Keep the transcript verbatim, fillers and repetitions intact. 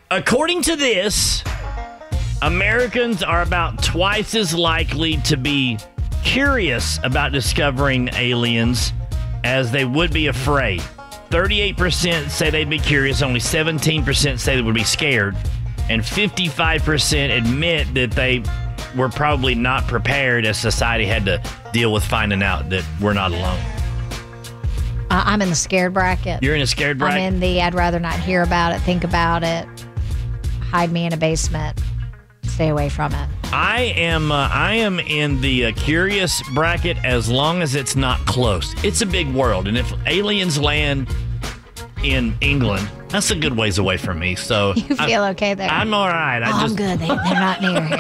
According to this, Americans are about twice as likely to be curious about discovering aliens as they would be afraid. thirty-eight percent say they'd be curious, only seventeen percent say they would be scared, and fifty-five percent admit that they were probably not prepared as society had to deal with finding out that we're not alone. Uh, I'm in the scared bracket. You're in a scared bracket? I'm in the I'd rather not hear about it, think about it, hide me in a basement, stay away from it. I am uh, I am in the uh, curious bracket as long as it's not close. It's a big world, and if aliens land in England, that's a good ways away from me. So You feel I, okay there? I'm all right. I oh, just, I'm good. They, they're not near here.